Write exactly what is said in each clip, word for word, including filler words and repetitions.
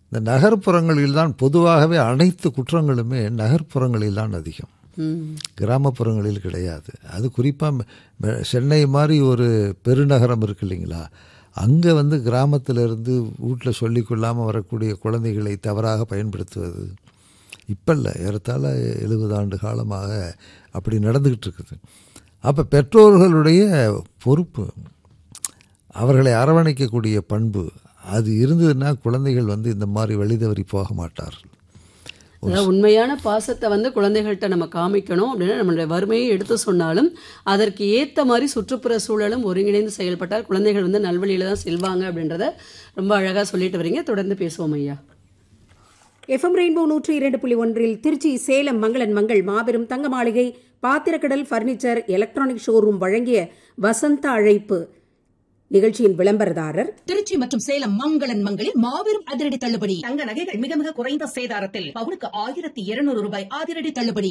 இந்த நகர்ப்புறங்களில் தான் பொதுவாகவே அனைத்து குற்றங்களுமே நகர்ப்புறங்களில் தான் அதிகம், கிராமப்புறங்களில் கிடையாது. அது குறிப்பாக சென்னை மாதிரி ஒரு பெருநகரம் இருக்கு இல்லைங்களா, அங்கே வந்து கிராமத்திலிருந்து வீட்டில் சொல்லிக்கொள்ளாமல் வரக்கூடிய குழந்தைகளை தவறாக பயன்படுத்துவது இப்போ இல்லை, ஏறத்தாழ எழுபது ஆண்டு காலமாக அப்படி நடந்துக்கிட்டு இருக்குது. அப்போ பெற்றோர்களுடைய பொறுப்பு, அவர்களை அரவணைக்கக்கூடிய பண்பு அது இருந்ததுன்னா குழந்தைகள் வந்து இந்த மாதிரி வழிதவறி போக மாட்டார்கள். உண்மையான பாசத்தை வந்து குழந்தைகள்கிட்ட நம்ம காமிக்கணும் அப்படின்னா நம்மளுடைய வறுமையை எடுத்து சொன்னாலும் அதற்கு ஏற்ற மாதிரி சுற்றுப்புற சூழலும் ஒருங்கிணைந்து செயல்பட்டால் குழந்தைகள் வந்து நல்வழியில தான் செல்வாங்க அப்படின்றத ரொம்ப அழகாக சொல்லிட்டு வரீங்க. தொடர்ந்து பேசுவோம் ஐயா. எஃப்எம் ரெயின்போ நூற்றி இரண்டு புள்ளி ஒன்றில் திருச்சி சேலம் மங்களன் மங்கள் மாபெரும் தங்க மாளிகை பாத்திரக்கடல் பர்னிச்சர் எலக்ட்ரானிக் ஷோரூம் வழங்கிய வசந்த அழைப்பு நிகழ்ச்சியின் விளம்பரதாரர் திருச்சி மற்றும் சேலம் மங்களன் மங்களில் மாபெரும் அதிரடி தள்ளுபடி. தங்க நகைகள் மிக மிக குறைந்த சேதாரத்தில் பவுனுக்கு ஆயிரத்தி இருநூறு ரூபாய் அதிரடி தள்ளுபடி.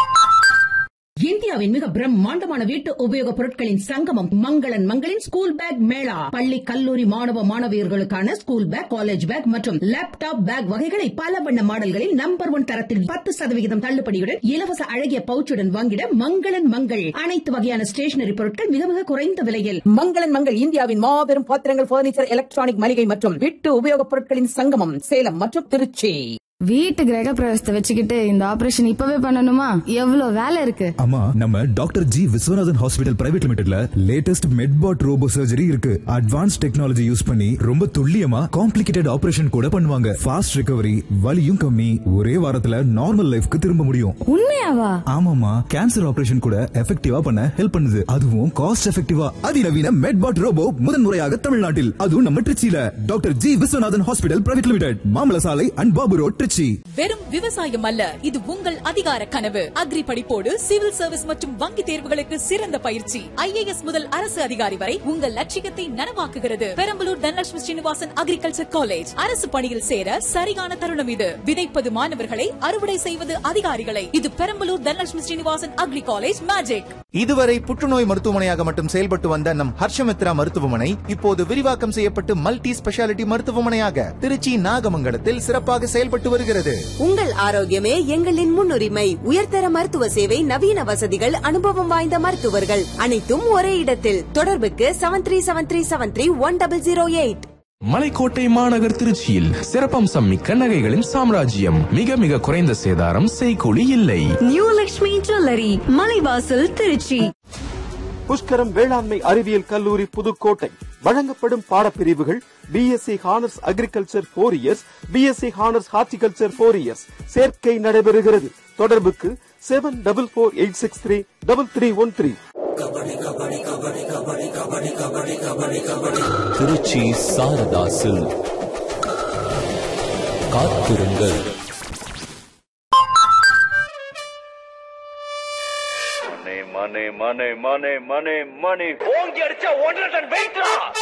இந்தியாவின் மிக பிரம்மாண்டமான வீட்டு உபயோகப் பொருட்களின் சங்கமம் மங்களன் மங்களின் ஸ்கூல் பேக் மேளா. பள்ளி கல்லூரி மாணவ மாணவியர்களுக்கான ஸ்கூல் பேக், காலேஜ் பேக் மற்றும் லேப்டாப் பேக் வகைகளை பல வண்ண மாடல்களில் நம்பர் ஒன் தரத்தில் பத்து சதவிகிதம் தள்ளுபடியுடன் இலவச அழகிய பவுச்சுடன் வாங்கிட மங்களன் மங்கள். அனைத்து வகையான ஸ்டேஷனரி பொருட்கள் மிக மிக குறைந்த விலையில். மங்களன் மங்கள் இந்தியாவின் மாபெரும் பாத்திரங்கள், பர்னிச்சர், எலக்ட்ரானிக் மளிகை மற்றும் வீட்டு உபயோகப் பொருட்களின் சங்கமம் சேலம் மற்றும் திருச்சி. வீட்டு கிரக பிரவேசத்தை வச்சுக்கிட்டு இந்த ஆபரேஷன் இப்பவே பண்ணணுமா? எவ்வளவு வேலை இருக்கு. ஆமா, நம்ம doctor G Viswanathan hospital private லிமிடெட்ல latest மெட்பாட் robot surgery இருக்கு. அட்வான்ஸ் டெக்னாலஜி யூஸ் பண்ணி ரொம்ப துல்லியமா காம்ப்ளிகேட்டட் ஆபரேஷன் கூட பண்ணுவாங்க. ஃபாஸ்ட் ரிகவரி, வலியும் கம்மி, ஒரே வாரத்துல நார்மல் லைஃப்க்கு திரும்ப முடியும். உண்மையாவா? ஆமாமா, கேன்சர் ஆபரேஷன் கூட எஃபெக்டிவா பண்ண ஹெல்ப் பண்ணுது, அதுவும் காஸ்ட் எஃபெக்டிவா. அதிநவீன மெட்பாட் ரோபோ முதன்முறையாக தமிழ்நாட்டில், அதுவும் நம்ம திருச்சியில doctor G Viswanathan hospital private limited, மாமல சாலை அண்ட் பாபு ரோட், திருச்சி. வெறும் விவசாயம் அல்ல, இது உங்கள் அதிகார கனவு. அக்ரி படிப்போடு சிவில் சர்வீஸ் மற்றும் வங்கி தேர்வுகளுக்கு சிறந்த பயிற்சி. ஐஏஎஸ் முதல் அரசு அதிகாரி வரை உங்கள் லட்சியத்தை நனவாக்குகிறது. Perambalur Dhanalakshmi Srinivasan agriculture college. அரசு பணியில் சேர சரியான தருணம் இது. விதைப்பது மாணவர்களை, அறுவடை செய்வது அதிகாரிகளை. இது Perambalur Dhanalakshmi Srinivasan agri college magic. இதுவரை புற்றுநோய் மருத்துவமனையாக மட்டும் செயல்பட்டு வந்த நம் ஹர்ஷமித்ரா மருத்துவமனை இப்போது விரிவாக்கம் செய்யப்பட்டு மல்டி ஸ்பெஷாலிட்டி மருத்துவமனையாக திருச்சி நாகமங்கலத்தில் சிறப்பாக செயல்பட்டு வருகிறது. உங்கள் ஆரோக்கியமே எங்களின் முன்னுரிமை. உயர்தர மருத்துவ சேவை, நவீன வசதிகள், அனுபவம் வாய்ந்த மருத்துவர்கள், அனைத்தும் ஒரே இடத்தில். தொடர்புக்கு seven three seven three seven three one double zero eight. மலைக்கோட்டை மாநகர் திருச்சியில் சிறப்பம்சம் மிக்க நகைகளின் சாம்ராஜ்யம். மிக மிக குறைந்த சேதாரம், செய்கூலி இல்லை. New Lakshmi jewellery, Malaivasal, Trichy. புஷ்கரம் வேளாண்மை அறிவியல் கல்லூரி புதுக்கோட்டை வழங்கப்படும் பாடப்பிரிவுகள் BSc honours agriculture four years, BSc honours horticulture four years. சேர்க்கை நடைபெறுகிறது. தொடர்புக்கு seven double four eight six three double three one three. Trichy Saradha silk. காத்திருங்கள். மனே மனே மனே மனே மனே ஓங்கி அடிச்சா ஒன்றரை டன் வெயிட்ரா.